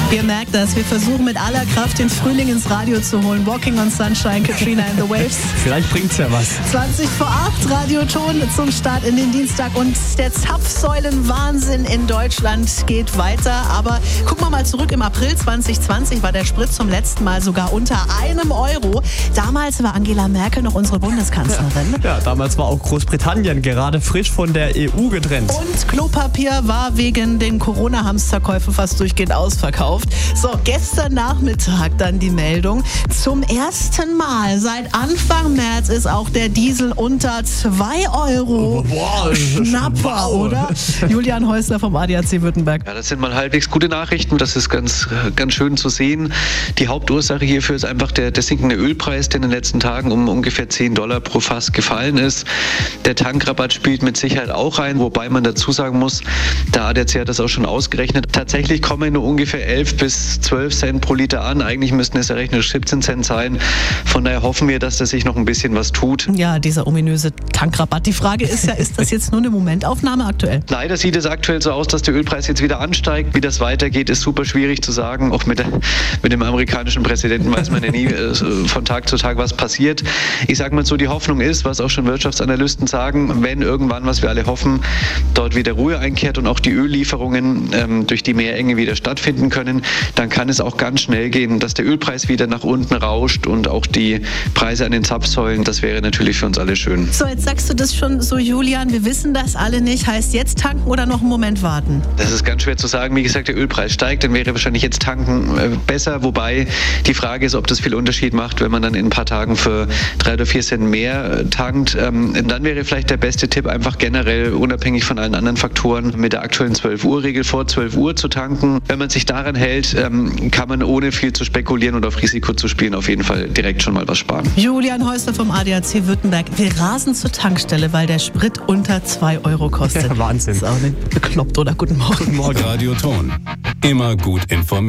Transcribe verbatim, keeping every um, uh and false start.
Ihr merkt das, wir versuchen mit aller Kraft den Frühling ins Radio zu holen. Walking on Sunshine, Katrina and the Waves. Vielleicht bringt's ja was. zwanzig vor acht, Radioton zum Start in den Dienstag. Und der Zapfsäulenwahnsinn in Deutschland geht weiter. Aber gucken wir mal zurück, im April zwanzig zwanzig war der Sprit zum letzten Mal sogar unter einem Euro. Damals war Angela Merkel noch unsere Bundeskanzlerin. Ja, ja, damals war auch Großbritannien gerade frisch von der E U getrennt. Und Klopapier war wegen den Corona-Hamsterkäufen fast durchgehend ausverkauft. So, gestern Nachmittag dann die Meldung. Zum ersten Mal seit Anfang März ist auch der Diesel unter zwei Euro. Wow, Schnapper, wow. oder? Julian Häusler vom A D A C Württemberg. Ja, das sind mal halbwegs gute Nachrichten. Das ist ganz, ganz schön zu sehen. Die Hauptursache hierfür ist einfach der, der sinkende Ölpreis, der in den letzten Tagen um ungefähr zehn Dollar pro Fass gefallen ist. Der Tankrabatt spielt mit Sicherheit auch rein, wobei man dazu sagen muss, der A D A C hat das auch schon ausgerechnet. Tatsächlich kommen nur ungefähr elf bis zwölf Cent pro Liter an. Eigentlich müssten es ja rechnerisch siebzehn Cent sein. Von daher hoffen wir, dass da sich noch ein bisschen was tut. Ja, dieser ominöse Tankrabatt. Die Frage ist ja, ist das jetzt nur eine Momentaufnahme aktuell? Leider sieht es aktuell so aus, dass der Ölpreis jetzt wieder ansteigt. Wie das weitergeht, ist super schwierig zu sagen. Auch mit, der, mit dem amerikanischen Präsidenten weiß man ja nie äh, von Tag zu Tag, was passiert. Ich sage mal so, die Hoffnung ist, was auch schon Wirtschaftsanalysten sagen, wenn irgendwann, was wir alle hoffen, dort wieder Ruhe einkehrt und auch die Öllieferungen ähm, durch die Meerenge wieder stattfinden können, dann kann es auch ganz schnell gehen, dass der Ölpreis wieder nach unten rauscht und auch die Preise an den Zapfsäulen. Das wäre natürlich für uns alle schön. So, jetzt sagst du das schon so, Julian, wir wissen das alle nicht. Heißt jetzt tanken oder noch einen Moment warten? Das ist ganz schwer zu sagen. Wie gesagt, der Ölpreis steigt, dann wäre wahrscheinlich jetzt tanken äh, besser. Wobei die Frage ist, ob das viel Unterschied macht, wenn man dann in ein paar Tagen für drei oder vier Cent mehr äh, tankt. Ähm, dann wäre vielleicht der beste Tipp, einfach generell, unabhängig von allen anderen Faktoren, mit der aktuellen zwölf Uhr Regel vor zwölf Uhr zu tanken. Wenn man sich daran hält, ähm, kann man ohne viel zu spekulieren und auf Risiko zu spielen auf jeden Fall direkt schon mal was sparen. Julian Häusler vom A D A C Württemberg. Wir rasen zur Tankstelle, weil der Sprit unter zwei Euro kostet. Ja, Wahnsinn. Das ist auch nicht bekloppt, oder? Guten Morgen. Guten Morgen. Radioton. Immer gut informiert.